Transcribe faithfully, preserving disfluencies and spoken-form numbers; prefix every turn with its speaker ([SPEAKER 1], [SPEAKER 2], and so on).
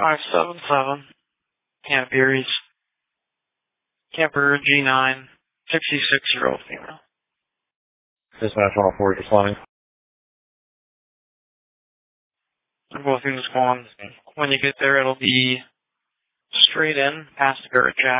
[SPEAKER 1] five seven seven. Camp Eries. Camper G nine. sixty-six-year-old female.
[SPEAKER 2] Dispatch one oh four, responding.
[SPEAKER 1] Both units go on. When you get there, it'll be straight in, past the Garrett Jack.